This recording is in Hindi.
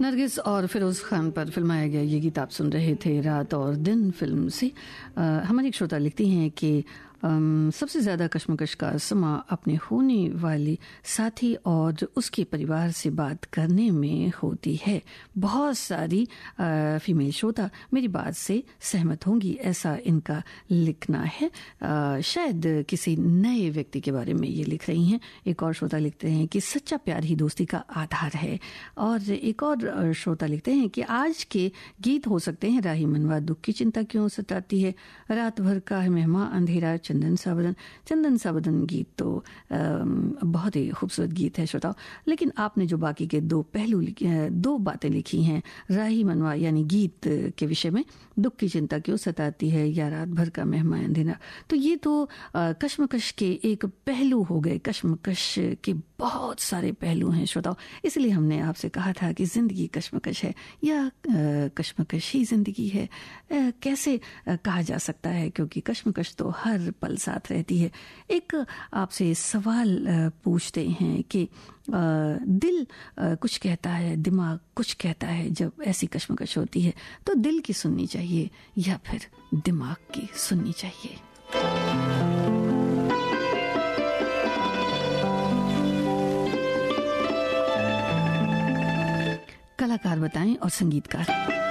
नरगिस और फिरोज़ खान पर फिल्माया गया ये गीत आप सुन रहे थे रात और दिन फिल्म से। हमारी एक श्रोता लिखती हैं कि सबसे ज़्यादा कश्मकश का समा अपने होने वाली साथी और उसके परिवार से बात करने में होती है। बहुत सारी फीमेल श्रोता मेरी बात से सहमत होंगी, ऐसा इनका लिखना है। शायद किसी नए व्यक्ति के बारे में ये लिख रही हैं। एक और श्रोता लिखते हैं कि सच्चा प्यार ही दोस्ती का आधार है। और एक और श्रोता लिखते हैं कि आज के गीत हो सकते हैं राही मनवा, दुख की चिंता क्यों सताती है, रात भर का है मेहमा अंधेरा, चंदन सा बदन गीत तो बहुत ही खूबसूरत गीत है श्रोताओ। लेकिन आपने जो बाकी के दो बातें लिखी हैं राही मनवा यानी गीत के विषय में, दुख की चिंता क्यों सताती है या रात भर का मेहमा अंधेरा, तो ये तो कश्मकश के एक पहलू हो गए। कश्मकश के बहुत सारे पहलू हैं श्रोताओ, इसलिए हमने आपसे कहा था कि जिंदगी कश्मकश है या कश्मकश ही जिंदगी है, कैसे कहा जा सकता है, क्योंकि कश्मकश तो हर पल साथ रहती है। एक आपसे सवाल पूछते हैं कि दिल कुछ कहता है, दिमाग कुछ कहता है। जब ऐसी कश्मकश होती है तो दिल की सुननी चाहिए या फिर दिमाग की सुननी चाहिए? कलाकार बताएं और संगीतकार।